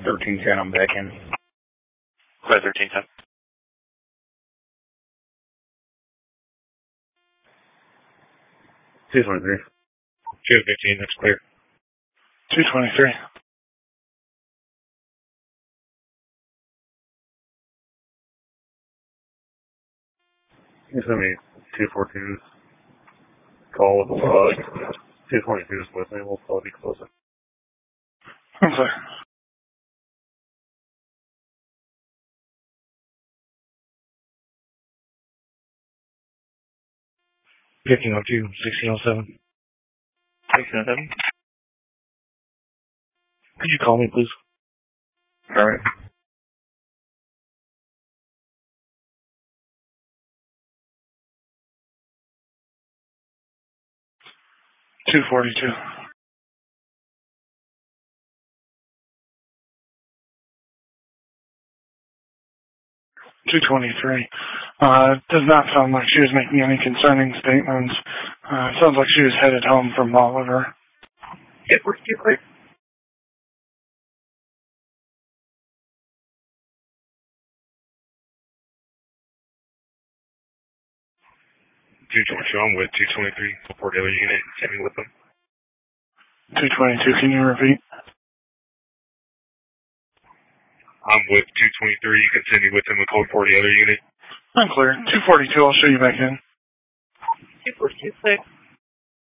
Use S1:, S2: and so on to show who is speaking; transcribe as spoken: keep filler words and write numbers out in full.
S1: thirteen ten, I'm back in.
S2: Clear thirteen ten.
S3: two twenty-three.
S2: two fifteen, that's clear.
S4: two twenty-three.
S3: You send me two forty-twos. Call with uh, two twenty-twos with me. We'll probably be closer.
S4: I'm clear.
S2: Picking up to sixteen oh seven.
S3: sixteen oh seven?
S2: Could you call me, please?
S3: Alright.
S4: two forty-two. two twenty-three. Uh, does not sound like she was making any concerning statements. Uh, sounds like she was headed home from Bolivar.
S3: Yep, we're too clear.
S2: two twenty-two, I'm with two twenty-three. Support the other unit. Send me with them.
S4: two twenty-two, can you repeat?
S2: I'm with two twenty-three. You can send me with them and code for the other unit.
S4: I'm clear. two forty-two, I'll show you back in.
S3: two forty-two, clear.